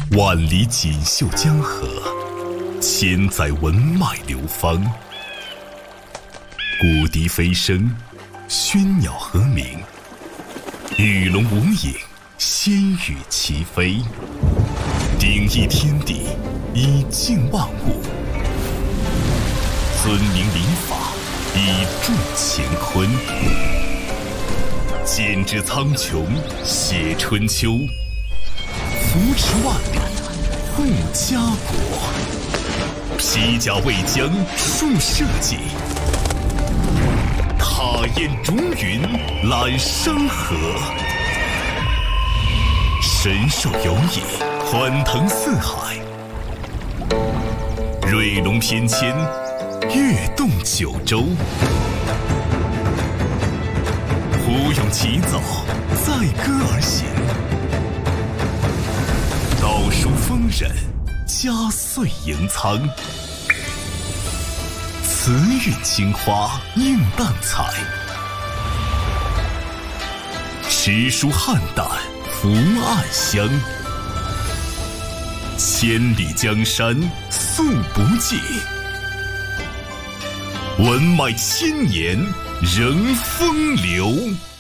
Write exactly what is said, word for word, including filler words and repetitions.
万里锦绣江河，千载文脉流芳。古笛飞声，喧鸟和鸣，与龙无影，仙羽齐飞。鼎益天地，以静万物；尊明礼法，以助乾坤。剪纸苍穹，写春秋；扶持万里，护家国。披甲为将，树社稷；踏烟逐云，揽山河。神兽游弋，欢腾四海；瑞龙翩跹，跃动九州。胡勇齐走，载歌而行；道书丰稔，家岁盈仓。慈韵青花，映淡彩；诗书汉淡，福暗香。千里江山素不尽，文脉千年仍风流。